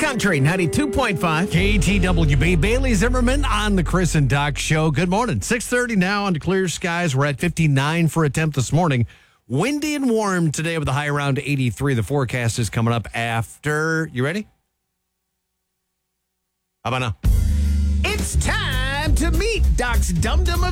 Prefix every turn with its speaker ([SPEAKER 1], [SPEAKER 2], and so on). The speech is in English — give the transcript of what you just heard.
[SPEAKER 1] Country 92.5.
[SPEAKER 2] KTWB. Bailey Zimmerman on the Chris and Doc Show. Good morning. 6:30 now on clear skies. We're at 59 for a temp this morning. Windy and warm today with a high around 83. The forecast is coming up after. You ready? How about now?
[SPEAKER 1] It's time to meet Doc's Dum Dum